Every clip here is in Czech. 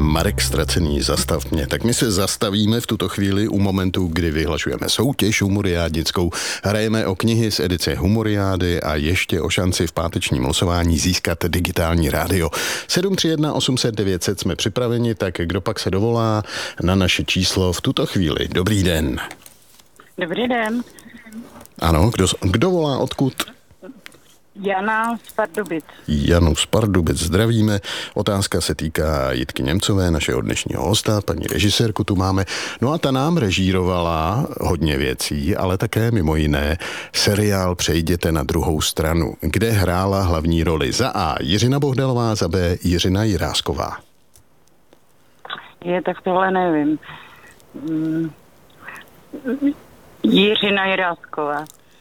Marek Stracený, zastav mě. Tak my se zastavíme v tuto chvíli u momentu, kdy vyhlašujeme soutěž humoriádnickou. Hrajeme o knihy z edice Humoriády a ještě o šanci v pátečním losování získat digitální rádio. 731 800 900 jsme připraveni, tak kdo pak se dovolá na naše číslo v tuto chvíli. Dobrý den. Dobrý den. Ano, kdo volá odkud? Jana z Pardubic. Janu z Pardubic zdravíme. Otázka se týká Jitky Němcové, našeho dnešního hosta, paní režisérku tu máme. No a ta nám režírovala hodně věcí, ale také mimo jiné seriál Přejděte na druhou stranu, kde hrála hlavní roli za A. Jiřina Bohdalová, za B. Jiřina Jirásková. Tak tohle nevím. Jiřina Jirásková.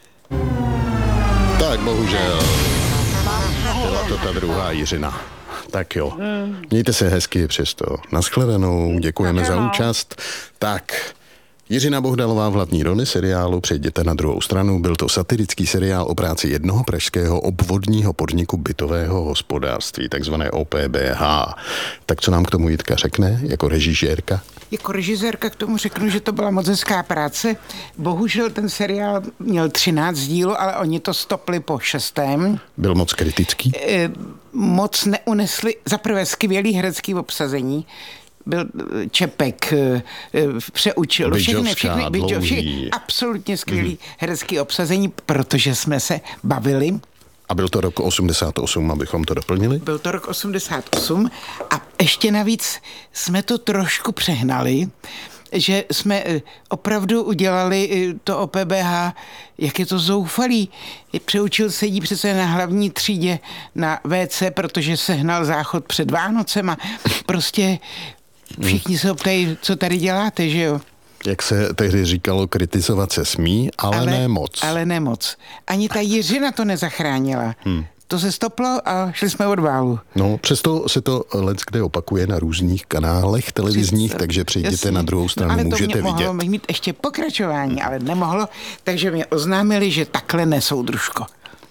Tak bohužel. Byla to ta druhá Jiřina. Tak jo. Mějte se hezky přesto. Naschledanou, děkujeme za účast. Tak, Jiřina Bohdalová v hlavní roli seriálu Přejděte na druhou stranu. Byl to satirický seriál o práci jednoho pražského obvodního podniku bytového hospodářství, takzvané OPBH. Tak co nám k tomu Jitka řekne jako režisérka? Jako režisérka k tomu řeknu, že to byla moc hezká práce. Bohužel ten seriál měl 13 dílů, ale oni to stopli po 6. Byl moc kritický? Moc neunesli, zaprvé skvělý herecký obsazení. Byl Čepek, přeučil všechny absolutně skvělý herecký obsazení, protože jsme se bavili. A byl to rok 88, abychom to doplnili? Byl to rok 88 a ještě navíc jsme to trošku přehnali, že jsme opravdu udělali to OPBH, jak je to zoufalý. Přeučil sedí přece na hlavní třídě na WC, protože sehnal záchod před Vánocema. Prostě všichni se ptají, co tady děláte, že jo? Jak se tehdy říkalo, kritizovat se smí, ale ne moc. Ale ne moc. Ani ta Jiřina to nezachránila. To se stoplo a šli jsme od válu. No, přesto se to leckde opakuje na různých kanálech televizních, takže Přejděte na druhou stranu, můžete vidět. Ale to mohlo mít ještě pokračování, ale nemohlo, takže mě oznámili, že takhle nesoudružko.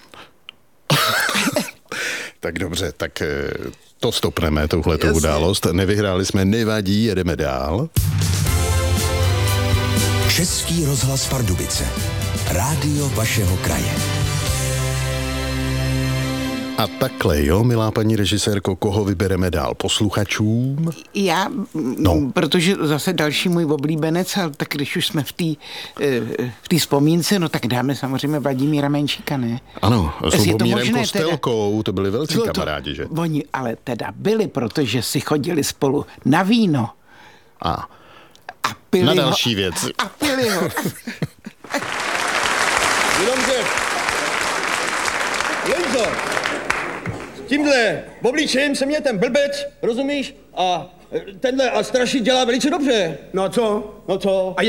Tak dobře, tak to stopneme, touhletou událost. Nevyhráli jsme, nevadí, jedeme dál. Český rozhlas Pardubice. Rádio vašeho kraje. A takhle, jo, milá paní režisérko, koho vybereme dál? Posluchačům? Já, protože zase další můj oblíbenec, ale tak když už jsme v té vzpomínce, no tak dáme samozřejmě Vladimíra Menšíka, ne? Ano, s Lubomírem Kostelkou, to byli velcí kamarádi, že? Oni ale teda byli, protože si chodili spolu na víno. A pili na další věc. A pili ho. Lenzo, s tímhle obličejem se mě ten blbec, rozumíš? A tenhle a strašit dělá velice dobře. No a co? No co?